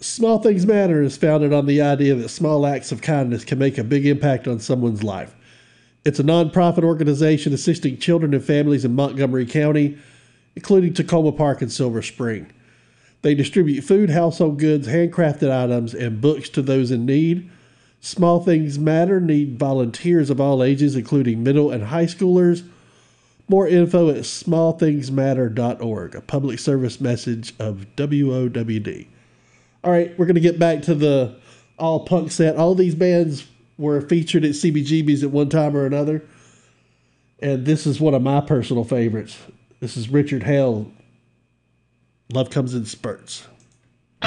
Small Things Matter is founded on the idea that small acts of kindness can make a big impact on someone's life. It's a nonprofit organization assisting children and families in Montgomery County, including Tacoma Park and Silver Spring. They distribute food, household goods, handcrafted items, and books to those in need. Small Things Matter need volunteers of all ages, including middle and high schoolers. More info at smallthingsmatter.org, a public service message of WOWD. All right, we're going to get back to the all punk set. All these bands were featured at CBGB's at one time or another. And this is one of my personal favorites. This is Richard Hell. Love Comes in Spurts.